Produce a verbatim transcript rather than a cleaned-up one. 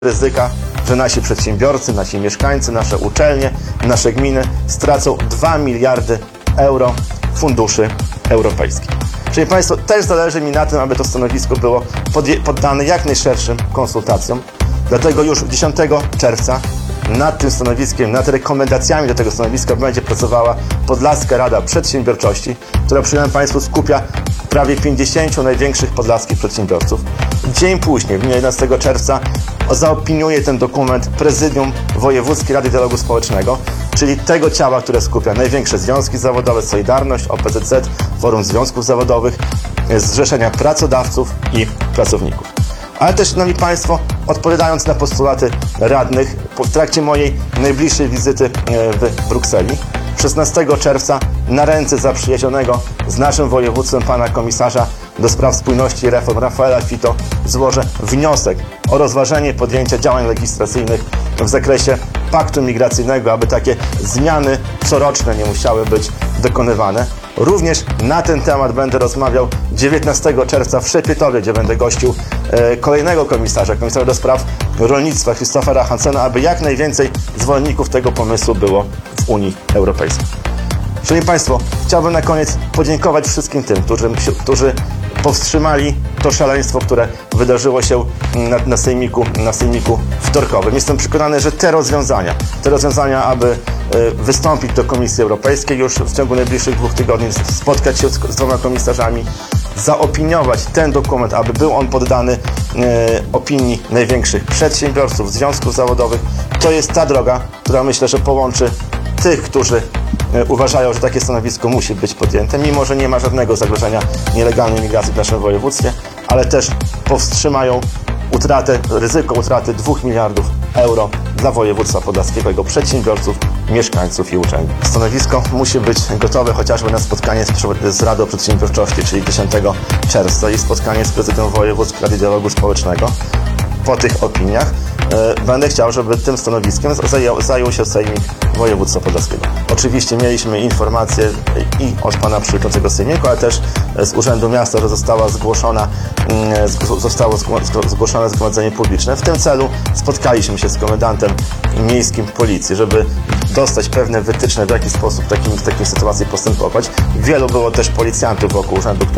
ryzyka, że nasi przedsiębiorcy, nasi mieszkańcy, nasze uczelnie, nasze gminy stracą dwa miliardy euro funduszy europejskich. Czyli Państwo, też zależy mi na tym, aby to stanowisko było poddane jak najszerszym konsultacjom. Dlatego już dziesiątego czerwca nad tym stanowiskiem, nad rekomendacjami do tego stanowiska będzie pracowała Podlaska Rada Przedsiębiorczości, która, przypominam Państwu, skupia prawie pięćdziesięciu największych podlaskich przedsiębiorców. Dzień później, w dniu jedenastego czerwca, zaopiniuje ten dokument Prezydium Wojewódzkiej Rady Dialogu Społecznego, czyli tego ciała, które skupia największe związki zawodowe, Solidarność, O P Z Z, Forum Związków Zawodowych, Zrzeszenia Pracodawców i Pracowników. Ale też, szanowni Państwo, odpowiadając na postulaty radnych, w trakcie mojej najbliższej wizyty w Brukseli, szesnastego czerwca na ręce zaprzyjaźnionego z naszym województwem pana komisarza do spraw spójności i reform Rafaela Fito złożę wniosek o rozważenie podjęcia działań legislacyjnych w zakresie paktu migracyjnego, aby takie zmiany coroczne nie musiały być dokonywane. Również na ten temat będę rozmawiał dziewiętnastego czerwca w Szepietowie, gdzie będę gościł e, kolejnego komisarza, komisarza do spraw rolnictwa Christophera Hansena, aby jak najwięcej zwolenników tego pomysłu było w Unii Europejskiej. Szanowni Państwo, chciałbym na koniec podziękować wszystkim tym, którzy, którzy powstrzymali to szaleństwo, które wydarzyło się na, na, sejmiku, na sejmiku wtorkowym. Jestem przekonany, że te rozwiązania, te rozwiązania, aby y, wystąpić do Komisji Europejskiej już w ciągu najbliższych dwóch tygodni, spotkać się z, z dwoma komisarzami, zaopiniować ten dokument, aby był on poddany y, opinii największych przedsiębiorców, związków zawodowych, to jest ta droga, która myślę, że połączy tych, którzy uważają, że takie stanowisko musi być podjęte, mimo że nie ma żadnego zagrożenia nielegalnej migracji w naszym województwie, ale też powstrzymają utratę, ryzyko utraty dwóch miliardów euro dla województwa podlaskiego, jego przedsiębiorców, mieszkańców i uczelni. Stanowisko musi być gotowe chociażby na spotkanie z, z Radą Przedsiębiorczości, czyli dziesiątego czerwca i spotkanie z Prezydium Wojewódzkiej Rady Dialogu Społecznego. Po tych opiniach e, będę chciał, żeby tym stanowiskiem zajął, zajął się Sejmik Województwa Podlaskiego. Oczywiście mieliśmy informacje i od pana przewodniczącego Sejmiku, ale też z Urzędu Miasta, że została zgłoszona, zostało zgłoszone zgromadzenie publiczne. W tym celu spotkaliśmy się z komendantem miejskim Policji, żeby dostać pewne wytyczne, w jaki sposób w takim, w takiej sytuacji postępować. Wielu było też policjantów wokół urzędu,